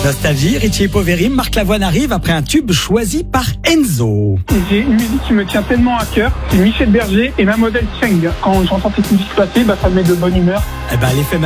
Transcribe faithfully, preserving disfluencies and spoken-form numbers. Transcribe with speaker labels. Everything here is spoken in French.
Speaker 1: Nostalgie, Richie et Poveri, Marc Lavoine arrive après un tube choisi par Enzo.
Speaker 2: J'ai une musique qui me tient tellement à cœur, c'est Michel Berger et Mademoiselle Cheng. Quand j'entends cette musique passer, bah, ça me met de bonne humeur.
Speaker 1: Eh ben, l'effet